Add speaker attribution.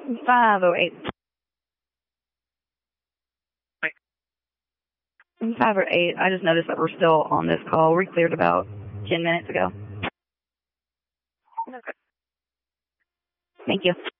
Speaker 1: 508. 508. I just noticed that we're still on this call. We cleared about 10 minutes ago.
Speaker 2: Okay.
Speaker 1: Thank you.